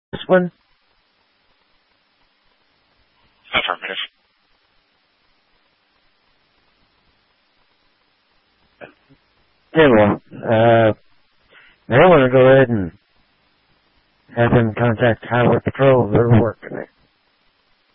This one? Affirmative. Very well. I want to go ahead and have them contact Highway Patrol. They're working it.